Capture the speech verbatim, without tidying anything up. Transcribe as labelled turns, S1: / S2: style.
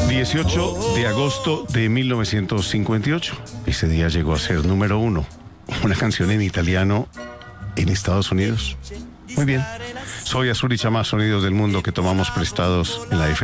S1: dieciocho de agosto de mil novecientos cincuenta y ocho. Ese día llegó a ser número uno. Una canción en italiano en Estados Unidos. Muy bien. Soy Azul y Chamás, sonidos del mundo que tomamos prestados en la F M.